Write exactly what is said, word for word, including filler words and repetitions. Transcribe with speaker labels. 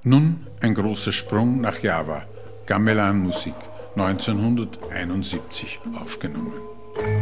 Speaker 1: Nun ein großer Sprung nach Java, Gamelan Musik, neunzehnhunderteinundsiebzig aufgenommen.